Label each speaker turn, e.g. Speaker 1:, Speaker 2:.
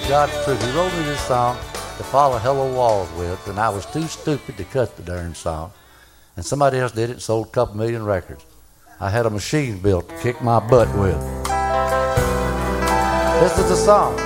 Speaker 1: God's truth. He wrote me this song to follow Hello Walls with, and I was too stupid to cut the darn song. And somebody else did it and sold a couple million records. I had a machine built to kick my butt with. This is the song.